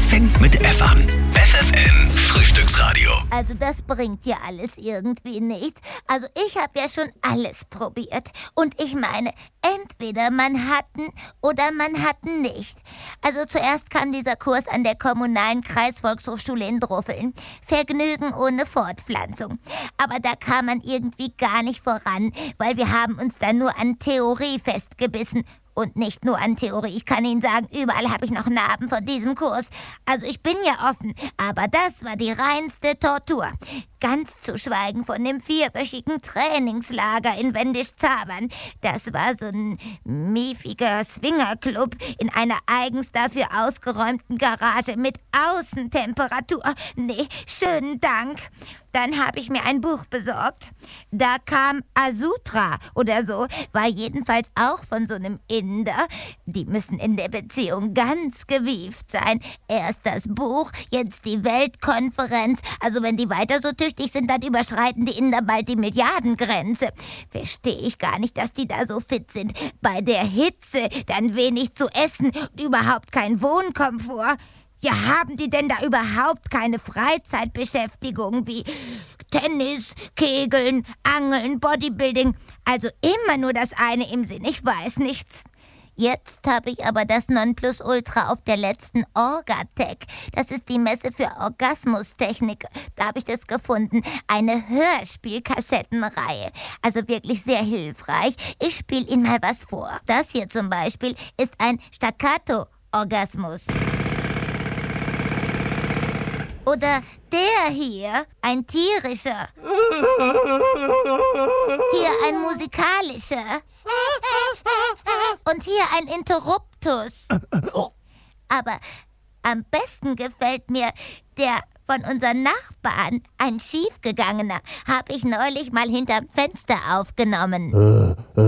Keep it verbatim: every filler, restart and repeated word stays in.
Fängt mit F an. F F N Frühstücksradio. Also das bringt ja alles irgendwie nichts. Also ich habe ja schon alles probiert. Und ich meine, entweder man hatten oder man hatten nicht. Also zuerst kam dieser Kurs an der kommunalen Kreisvolkshochschule in Druffeln. Vergnügen ohne Fortpflanzung. Aber da kam man irgendwie gar nicht voran, weil wir haben uns da nur an Theorie festgebissen. Und nicht nur an Theorie. Ich kann Ihnen sagen, überall habe ich noch Narben von diesem Kurs. Also ich bin ja offen, aber das war die reinste Tortur. Ganz zu schweigen von dem vierwöchigen Trainingslager in Wendisch-Zabern. Das war so ein miefiger Swingerclub in einer eigens dafür ausgeräumten Garage mit Außentemperatur. Nee, schönen Dank. Dann habe ich mir ein Buch besorgt. Da kam Asutra oder so, war jedenfalls auch von so einem Inder. Die müssen in der Beziehung ganz gewieft sein. Erst das Buch, jetzt die Weltkonferenz. Also wenn die weiter so tüchtig sind, dann überschreiten die Inder bald die Milliardengrenze. Verstehe ich gar nicht, dass die da so fit sind. Bei der Hitze dann wenig zu essen und überhaupt kein Wohnkomfort. Ja, haben die denn da überhaupt keine Freizeitbeschäftigung wie Tennis, Kegeln, Angeln, Bodybuilding? Also immer nur das eine im Sinn, ich weiß nichts. Jetzt habe ich aber das Nonplusultra auf der letzten Orgatech. Das ist die Messe für Orgasmustechnik. Da habe ich das gefunden. Eine Hörspielkassettenreihe. Also wirklich sehr hilfreich. Ich spiele Ihnen mal was vor. Das hier zum Beispiel ist ein Staccato-Orgasmus. Oder der hier, ein tierischer. Hier ein musikalischer. Und hier ein Interruptus. Aber am besten gefällt mir der von unseren Nachbarn, ein schiefgegangener. Habe ich neulich mal hinterm Fenster aufgenommen.